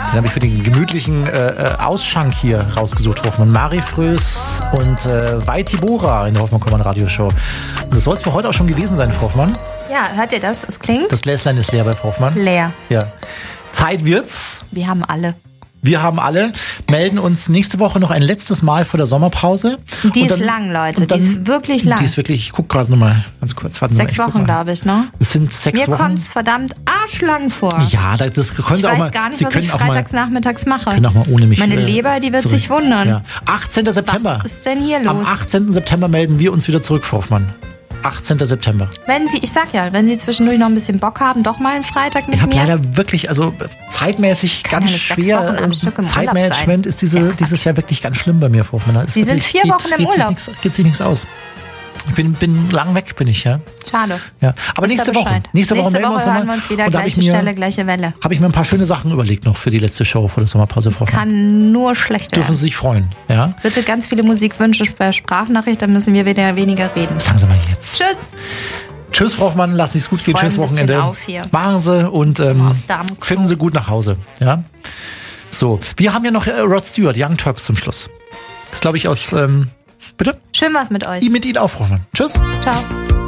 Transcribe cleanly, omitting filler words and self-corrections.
Den habe ich für den gemütlichen Ausschank hier rausgesucht, Hoffmann. Mari Frös und Vaiti Bora in der Hoffmann-Kommand-Radioshow. Und das soll es für heute auch schon gewesen sein, Frau Hoffmann. Ja, hört ihr das? Es klingt? Das Gläslein ist leer bei Frau Hoffmann. Leer. Ja. Zeit wird's. Wir haben alle. Melden uns nächste Woche noch ein letztes Mal vor der Sommerpause. Die ist lang, Leute. Die ist wirklich lang. Die ist wirklich, ich gucke gerade nochmal ganz kurz. Warten Sie 6 Wochen, glaube ich, ne? Es sind 6 Wochen. Mir kommt's verdammt arschlang vor. Ja, das können Sie auch mal. Ich weiß gar nicht, was ich freitags nachmittags mache. Sie können auch mal ohne mich. Meine Leber, die wird sich wundern. Ja. 18. September. Was ist denn hier los? Am 18. September melden wir uns wieder zurück, Frau Hoffmann. 18. September. Wenn Sie zwischendurch noch ein bisschen Bock haben, doch mal einen Freitag mit mir. Ich habe mir. leider wirklich, also zeitmäßig ganz schwer. Zeitmanagement ist dieses Jahr wirklich ganz schlimm bei mir, Frau Hoffmann. Sie sind 4 Wochen im Urlaub. Geht sich nichts aus. Ich bin lang weg, ja. Schade. Ja. Aber nächste Woche melden wir uns hören wir uns wieder, gleiche Stelle, gleiche Welle. Habe ich mir ein paar schöne Sachen überlegt noch für die letzte Show vor der Sommerpause, Frau Hoffmann. Kann nur schlechter werden. Dürfen Sie sich freuen, ja? Bitte ganz viele Musikwünsche per Sprachnachricht, dann müssen wir wieder weniger reden. Sagen Sie mal jetzt. Tschüss. Tschüss, Frau Hoffmann, lassen Sie es gut gehen. Tschüss, Wochenende. Machen Sie und finden Sie gut nach Hause. Ja? So, wir haben ja noch Rod Stewart, Young Turks zum Schluss. Das glaube ich aus... bitte? Schön war's mit euch. Mit Ihnen auch, Frau Hoffmann. Tschüss. Ciao.